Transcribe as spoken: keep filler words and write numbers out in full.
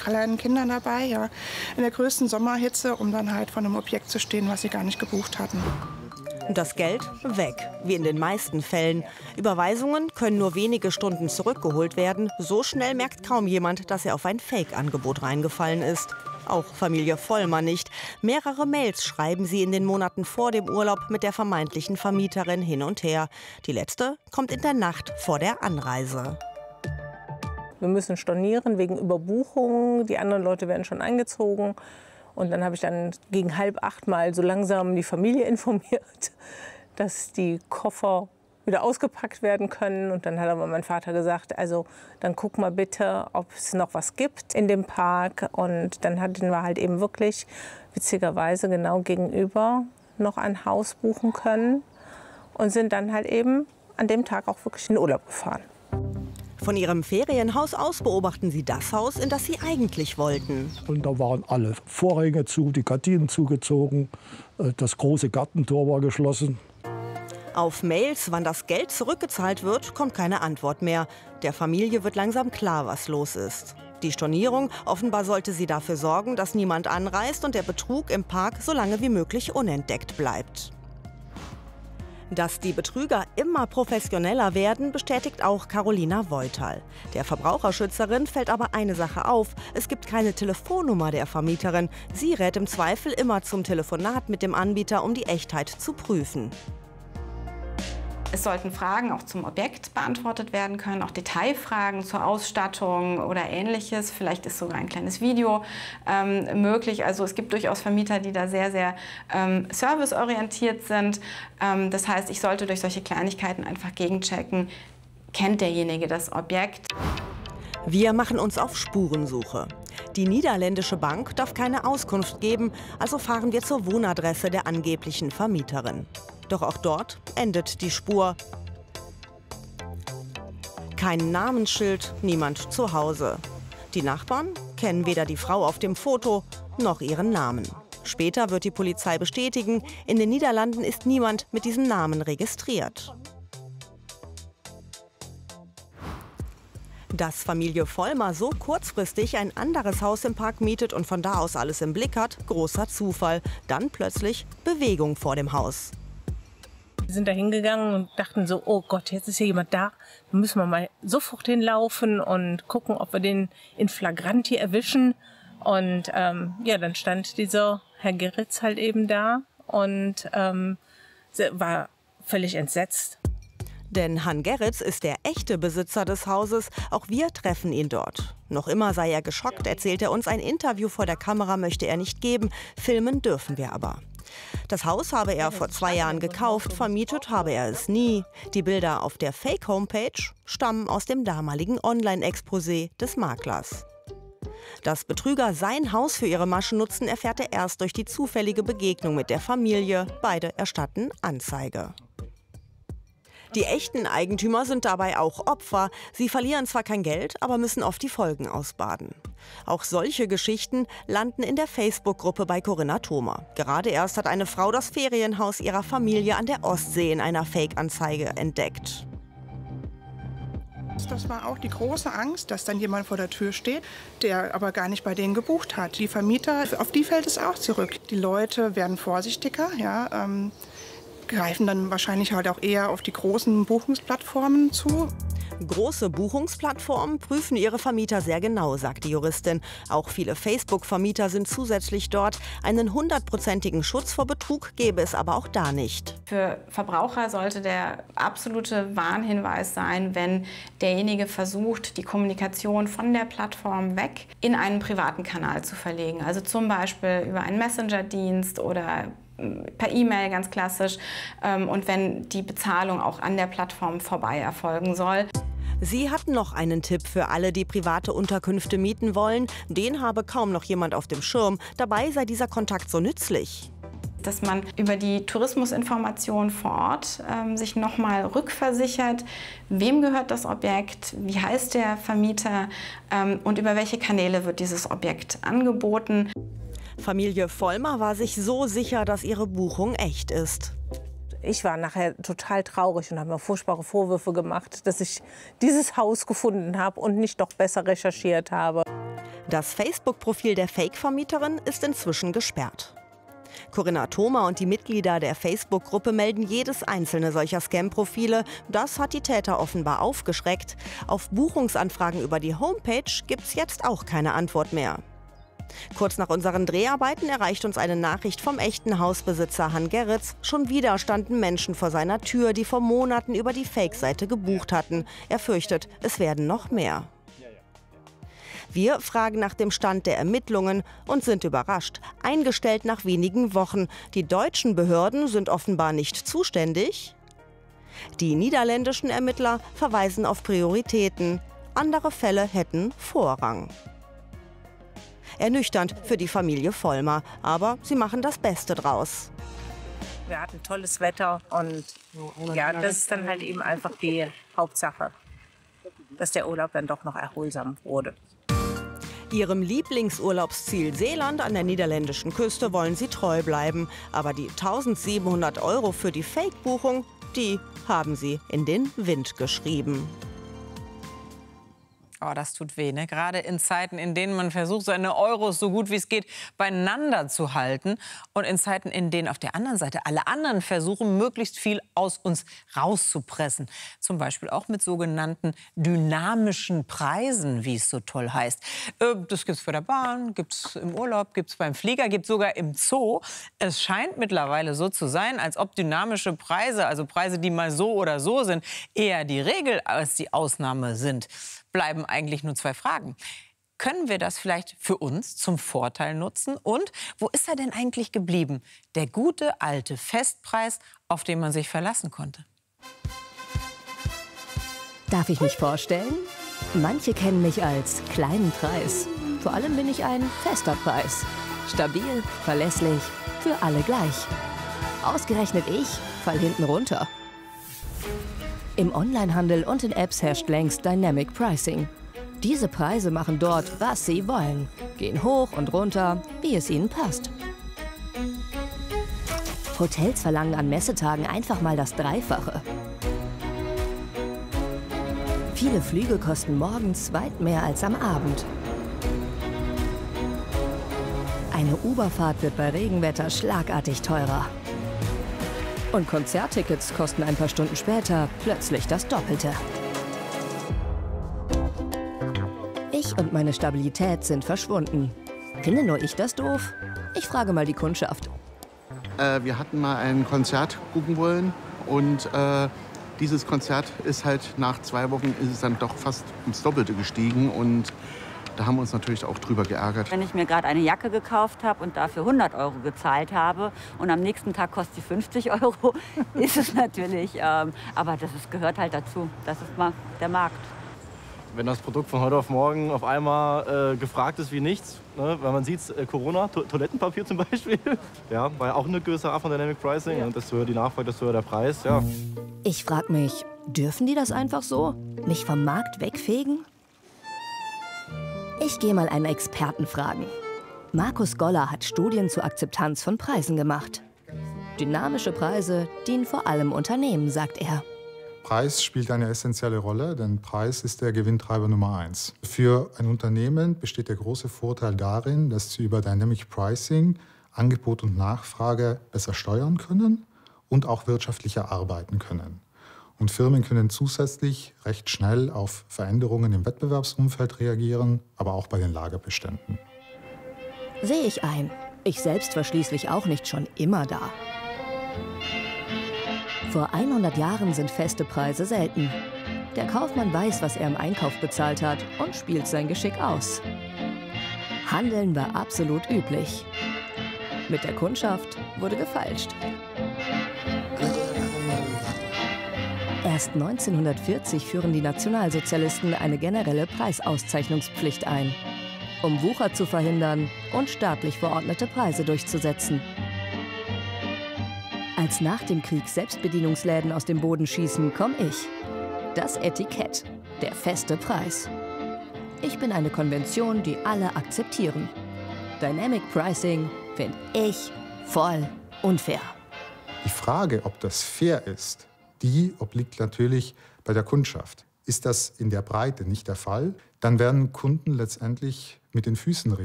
kleinen Kindern dabei, ja, in der größten Sommerhitze, um dann halt vor einem Objekt zu stehen, was sie gar nicht gebucht hatten. Das Geld weg, wie in den meisten Fällen. Überweisungen können nur wenige Stunden zurückgeholt werden. So schnell merkt kaum jemand, dass er auf ein Fake-Angebot reingefallen ist. Auch Familie Vollmer nicht. Mehrere Mails schreiben sie in den Monaten vor dem Urlaub mit der vermeintlichen Vermieterin hin und her. Die letzte kommt in der Nacht vor der Anreise. Wir müssen stornieren wegen Überbuchung. Die anderen Leute werden schon eingezogen. Und dann habe ich dann gegen halb acht mal so langsam die Familie informiert, dass die Koffer wieder ausgepackt werden können. Und dann hat aber mein Vater gesagt, also dann guck mal bitte, ob es noch was gibt in dem Park. Und dann hatten wir halt eben wirklich witzigerweise genau gegenüber noch ein Haus buchen können und sind dann halt eben an dem Tag auch wirklich in den Urlaub gefahren. Von ihrem Ferienhaus aus beobachten sie das Haus, in das sie eigentlich wollten. Und da waren alle Vorhänge zu, die Gardinen zugezogen, das große Gartentor war geschlossen. Auf Mails, wann das Geld zurückgezahlt wird, kommt keine Antwort mehr. Der Familie wird langsam klar, was los ist. Die Stornierung, offenbar sollte sie dafür sorgen, dass niemand anreist und der Betrug im Park so lange wie möglich unentdeckt bleibt. Dass die Betrüger immer professioneller werden, bestätigt auch Carolina Voital. Der Verbraucherschützerin fällt aber eine Sache auf: Es gibt keine Telefonnummer der Vermieterin. Sie rät im Zweifel immer zum Telefonat mit dem Anbieter, um die Echtheit zu prüfen. Es sollten Fragen auch zum Objekt beantwortet werden können, auch Detailfragen zur Ausstattung oder Ähnliches. Vielleicht ist sogar ein kleines Video ähm, möglich. Also es gibt durchaus Vermieter, die da sehr, sehr ähm, serviceorientiert sind. Ähm, das heißt, ich sollte durch solche Kleinigkeiten einfach gegenchecken, kennt derjenige das Objekt. Wir machen uns auf Spurensuche. Die niederländische Bank darf keine Auskunft geben, also fahren wir zur Wohnadresse der angeblichen Vermieterin. Doch auch dort endet die Spur. Kein Namensschild, niemand zu Hause. Die Nachbarn kennen weder die Frau auf dem Foto noch ihren Namen. Später wird die Polizei bestätigen, in den Niederlanden ist niemand mit diesem Namen registriert. Dass Familie Vollmer so kurzfristig ein anderes Haus im Park mietet und von da aus alles im Blick hat, großer Zufall. Dann plötzlich Bewegung vor dem Haus. Wir sind da hingegangen und dachten so, oh Gott, jetzt ist hier jemand da. Da müssen wir mal sofort hinlaufen und gucken, ob wir den in Flagranti erwischen. Und ähm, ja, dann stand dieser Herr Geritz halt eben da und ähm, war völlig entsetzt. Denn Han Geritz ist der echte Besitzer des Hauses. Auch wir treffen ihn dort. Noch immer sei er geschockt, erzählt er uns. Ein Interview vor der Kamera möchte er nicht geben. Filmen dürfen wir aber. Das Haus habe er vor zwei Jahren gekauft, vermietet habe er es nie. Die Bilder auf der Fake-Homepage stammen aus dem damaligen Online-Exposé des Maklers. Dass Betrüger sein Haus für ihre Maschen nutzen, erfährt er erst durch die zufällige Begegnung mit der Familie. Beide erstatten Anzeige. Die echten Eigentümer sind dabei auch Opfer. Sie verlieren zwar kein Geld, aber müssen oft die Folgen ausbaden. Auch solche Geschichten landen in der Facebook-Gruppe bei Corinna Thoma. Gerade erst hat eine Frau das Ferienhaus ihrer Familie an der Ostsee in einer Fake-Anzeige entdeckt. Das war auch die große Angst, dass dann jemand vor der Tür steht, der aber gar nicht bei denen gebucht hat. Die Vermieter, auf die fällt es auch zurück. Die Leute werden vorsichtiger, ja, ähm, greifen dann wahrscheinlich halt auch eher auf die großen Buchungsplattformen zu. Große Buchungsplattformen prüfen ihre Vermieter sehr genau, sagt die Juristin. Auch viele Facebook-Vermieter sind zusätzlich dort. Einen hundertprozentigen Schutz vor Betrug gäbe es aber auch da nicht. Für Verbraucher sollte der absolute Warnhinweis sein, wenn derjenige versucht, die Kommunikation von der Plattform weg in einen privaten Kanal zu verlegen. Also zum Beispiel über einen Messenger-Dienst oder per E-Mail ganz klassisch, und wenn die Bezahlung auch an der Plattform vorbei erfolgen soll. Sie hat noch einen Tipp für alle, die private Unterkünfte mieten wollen. Den habe kaum noch jemand auf dem Schirm. Dabei sei dieser Kontakt so nützlich. Dass man über die Tourismusinformation vor Ort ähm, sich nochmal rückversichert, wem gehört das Objekt, wie heißt der Vermieter ähm, und über welche Kanäle wird dieses Objekt angeboten. Familie Vollmer war sich so sicher, dass ihre Buchung echt ist. Ich war nachher total traurig und habe mir furchtbare Vorwürfe gemacht, dass ich dieses Haus gefunden habe und nicht doch besser recherchiert habe. Das Facebook-Profil der Fake-Vermieterin ist inzwischen gesperrt. Corinna Thoma und die Mitglieder der Facebook-Gruppe melden jedes einzelne solcher Scam-Profile. Das hat die Täter offenbar aufgeschreckt. Auf Buchungsanfragen über die Homepage gibt's jetzt auch keine Antwort mehr. Kurz nach unseren Dreharbeiten erreicht uns eine Nachricht vom echten Hausbesitzer Han Gerritz. Schon wieder standen Menschen vor seiner Tür, die vor Monaten über die Fake-Seite gebucht hatten. Er fürchtet, es werden noch mehr. Wir fragen nach dem Stand der Ermittlungen und sind überrascht. Eingestellt nach wenigen Wochen. Die deutschen Behörden sind offenbar nicht zuständig. Die niederländischen Ermittler verweisen auf Prioritäten. Andere Fälle hätten Vorrang. Ernüchternd für die Familie Vollmer, aber sie machen das Beste draus. Wir hatten tolles Wetter und ja, das ist dann halt eben einfach die Hauptsache, dass der Urlaub dann doch noch erholsam wurde. Ihrem Lieblingsurlaubsziel Seeland an der niederländischen Küste wollen sie treu bleiben. Aber die tausendsiebenhundert Euro für die Fake-Buchung, die haben sie in den Wind geschrieben. Oh, das tut weh, ne? Gerade in Zeiten, in denen man versucht, seine Euros so gut wie es geht beieinander zu halten. Und in Zeiten, in denen auf der anderen Seite alle anderen versuchen, möglichst viel aus uns rauszupressen. Zum Beispiel auch mit sogenannten dynamischen Preisen, wie es so toll heißt. Das gibt's für der Bahn, gibt's im Urlaub, gibt's beim Flieger, gibt's sogar im Zoo. Es scheint mittlerweile so zu sein, als ob dynamische Preise, also Preise, die mal so oder so sind, eher die Regel als die Ausnahme sind. Bleiben eigentlich nur zwei Fragen. Können wir das vielleicht für uns zum Vorteil nutzen? Und wo ist er denn eigentlich geblieben? Der gute alte Festpreis, auf den man sich verlassen konnte. Darf ich mich vorstellen? Manche kennen mich als kleinen Preis. Vor allem bin ich ein fester Preis. Stabil, verlässlich, für alle gleich. Ausgerechnet ich fall hinten runter. Im Onlinehandel und in Apps herrscht längst Dynamic Pricing. Diese Preise machen dort, was sie wollen, gehen hoch und runter, wie es ihnen passt. Hotels verlangen an Messetagen einfach mal das Dreifache. Viele Flüge kosten morgens weit mehr als am Abend. Eine Uberfahrt wird bei Regenwetter schlagartig teurer. Und Konzerttickets kosten ein paar Stunden später plötzlich das Doppelte. Ich und meine Stabilität sind verschwunden. Finde nur ich das doof? Ich frage mal die Kundschaft. Äh, wir hatten mal ein Konzert gucken wollen und äh, dieses Konzert ist halt nach zwei Wochen ist es dann doch fast ins Doppelte gestiegen und da haben wir uns natürlich auch drüber geärgert. Wenn ich mir gerade eine Jacke gekauft habe und dafür hundert Euro gezahlt habe und am nächsten Tag kostet sie fünfzig Euro, ist es natürlich, ähm, aber das ist, gehört halt dazu. Das ist mal der Markt. Wenn das Produkt von heute auf morgen auf einmal äh, gefragt ist wie nichts, ne? Weil man sieht, äh, Corona, to Toilettenpapier zum Beispiel, ja, war ja auch eine gewisse Art von Dynamic Pricing. Ja. Und desto höher die Nachfrage, desto höher der Preis. Ja. Ich frage mich, dürfen die das einfach so? Mich vom Markt wegfegen? Ich gehe mal einen Experten fragen. Markus Goller hat Studien zur Akzeptanz von Preisen gemacht. Dynamische Preise dienen vor allem Unternehmen, sagt er. Preis spielt eine essentielle Rolle, denn Preis ist der Gewinntreiber Nummer eins. Für ein Unternehmen besteht der große Vorteil darin, dass sie über Dynamic Pricing Angebot und Nachfrage besser steuern können und auch wirtschaftlicher arbeiten können. Und Firmen können zusätzlich recht schnell auf Veränderungen im Wettbewerbsumfeld reagieren, aber auch bei den Lagerbeständen. Sehe ich ein. Ich selbst war schließlich auch nicht schon immer da. Vor hundert Jahren sind feste Preise selten. Der Kaufmann weiß, was er im Einkauf bezahlt hat und spielt sein Geschick aus. Handeln war absolut üblich. Mit der Kundschaft wurde gefeilscht. Erst neunzehnhundertvierzig führen die Nationalsozialisten eine generelle Preisauszeichnungspflicht ein, um Wucher zu verhindern und staatlich verordnete Preise durchzusetzen. Als nach dem Krieg Selbstbedienungsläden aus dem Boden schießen, komme ich. Das Etikett, der feste Preis. Ich bin eine Konvention, die alle akzeptieren. Dynamic Pricing finde ich voll unfair. Die Frage, ob das fair ist, die obliegt natürlich bei der Kundschaft. Ist das in der Breite nicht der Fall, dann werden Kunden letztendlich mit den Füßen reden.